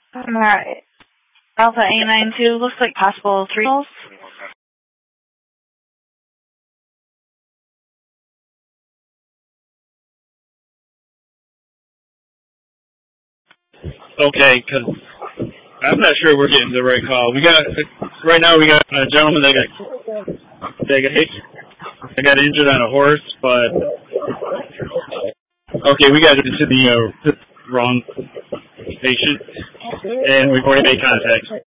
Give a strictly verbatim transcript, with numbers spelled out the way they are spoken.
Alright. Alpha A nine two looks like possible three calls. Okay, because I'm not sure we're getting the right call. We got right now. We got a gentleman that got that got hit, that got injured on a horse, but okay, we got into the uh, wrong patient, and we've already made contact.